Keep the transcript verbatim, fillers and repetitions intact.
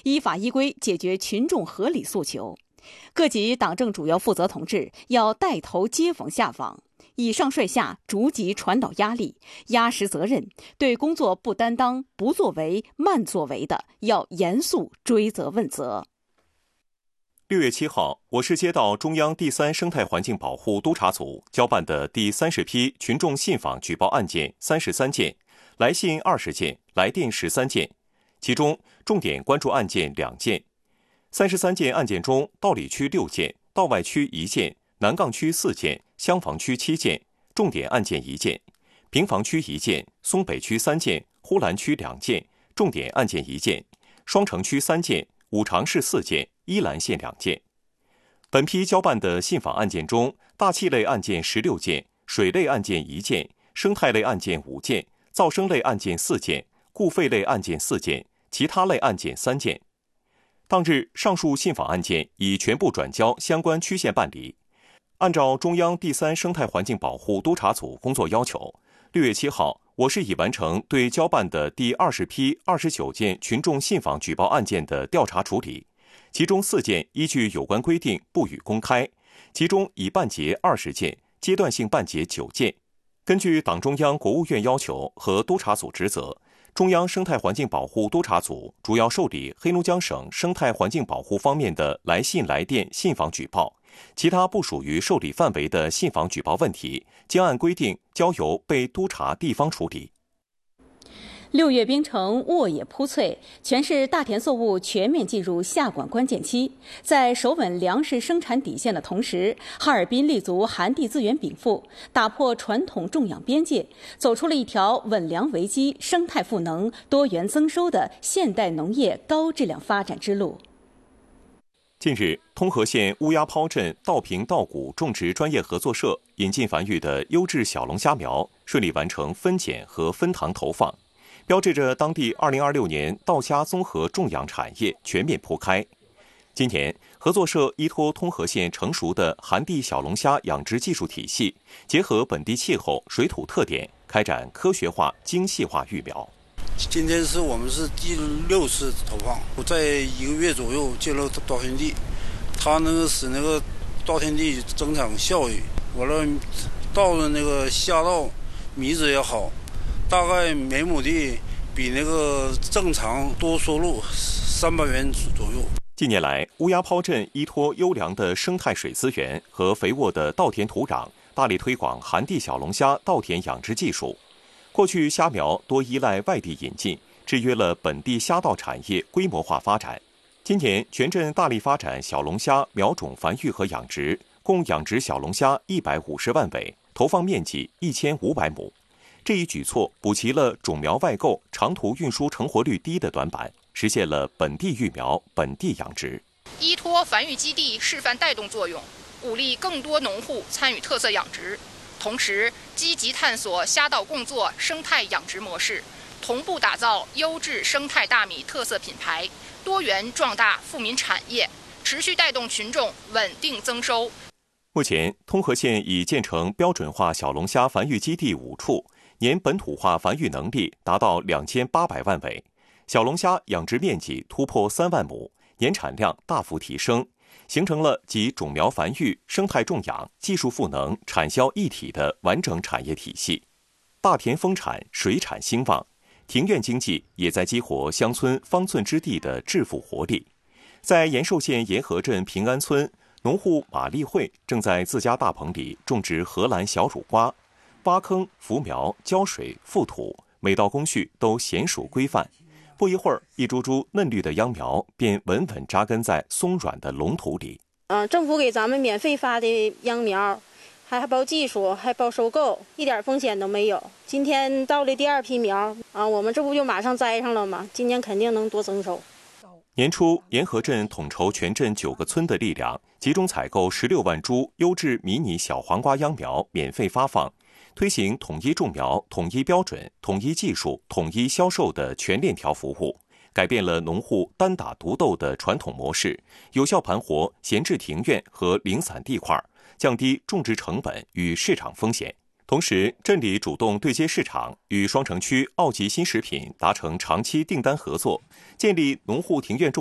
依法依规解决群众合理诉求。各级党政主要负责同志要带头接逢下访，以上率下，逐级传导压力，压实责任，对工作不担当、不作为、慢作为的，要严肃追责问责。 六月七号，我市接到中央第三生态环境保护督察组交办的第三十批群众信访举报案件三十三件，来信二十件，来电十三件，其中重点关注案件两件。三十三件案件中，道里区六件，道外区一件，南岗区四件，厢房区七件，重点案件一件；平房区一件，松北区三件，呼兰区两件，重点案件一件；双城区三件，五常市四件，依兰县两件。本批交办的信访案件中，大气类案件十六件，水类案件一件，生态类案件五件，噪声类案件四件，固废类案件四件，其他类案件三件。当日，上述信访案件已全部转交相关区县办理。按照中央第三生态环境保护督察组工作要求，六月七号，我市已完成对交办的第二十批二十九件群众信访举报案件的调查处理，其中四件依据有关规定不予公开，其中已办结二十件，阶段性办结九件。根据党中央、国务院要求和督察组职责，中央生态环境保护督察组主要受理黑龙江省生态环境保护方面的来信来电信访举报，其他不属于受理范围的信访举报问题，将按规定交由被督察地方处理。 六月冰城沃野铺翠，全市大田作物全面进入下管关键期。在守稳粮食生产底线的同时，哈尔滨立足寒地资源禀赋，打破传统种养边界，走出了一条稳粮为基、生态赋能、多元增收的现代农业高质量发展之路。 近日，通河县乌鸦抛镇稻坪稻谷种植专业合作社引进繁育的优质小龙虾苗顺利完成分拣和分塘投放，标志着当地二零二六年稻虾综合种养产业全面铺开。今年，合作社依托通河县成熟的寒地小龙虾养殖技术体系，结合本地气候、水土特点，开展科学化、精细化育苗。 今天是我们是第六次投放，我在一个月左右进入稻田地，它能够使那个稻田地增长效益。完了，稻的那个虾稻米质也好，大概每亩地比那个正常多收入三百元左右。 近年来，乌鸦抛镇依托优良的生态水资源和肥沃的稻田土壤，大力推广寒地小龙虾稻田养殖技术。过去虾苗多依赖外地引进，制约了本地虾稻产业规模化发展。今年全镇大力发展小龙虾苗种繁育和养殖，共养殖小龙虾一百五十万尾，投放面积一千五百亩。这一举措补齐了种苗外购、长途运输成活率低的短板，实现了本地育苗、本地养殖。 依托繁育基地示范带动作用，鼓励更多农户参与特色养殖。同时，积极探索虾稻共作生态养殖模式，同步打造优质生态大米特色品牌，多元壮大富民产业，持续带动群众稳定增收。 目前，通河县已建成标准化小龙虾繁育基地五处，年本土化繁育能力达到两千八百万尾，小龙虾养殖面积突破三万亩，年产量大幅提升。形成了集种苗繁育、生态种养、技术赋能、产销一体的完整产业体系。大田丰产、水产兴旺，庭院经济也在激活乡村方寸之地的致富活力。在延寿县沿河镇平安村，农户马丽慧正在自家大棚里种植荷兰小乳瓜，挖坑、扶苗、浇水、覆土，每道工序都娴熟规范。不一会儿，一株株嫩绿的秧苗便稳稳扎根在松软的龙土里。 嗯，政府给咱们免费发的秧苗，还还包技术，还包收购，一点风险都没有。今天到了第二批苗啊，我们这不就马上栽上了吗？今年肯定能多增收。 年初，沿河镇统筹全镇九个村的力量，集中采购十六万株优质迷你小黄瓜秧苗，免费发放。推行统一种苗、统一标准、统一技术、统一销售的全链条服务，改变了农户单打独斗的传统模式，有效盘活闲置庭院和零散地块，降低种植成本与市场风险。同时，镇里主动对接市场，与双城区奥吉新食品达成长期订单合作，建立农户庭院种